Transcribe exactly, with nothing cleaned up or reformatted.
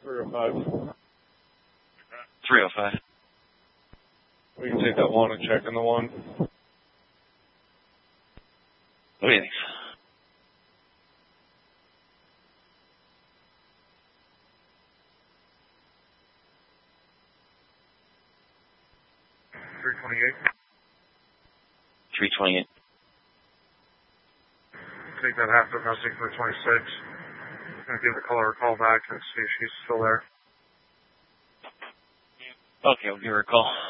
three oh five. three oh five. We can take that one and check in the one. What do you think? three twenty-eight. three twenty-eight. Take that half domestic for twenty-six. I'm going to give the caller a call back and see if she's still there. Okay, we'll give her a call.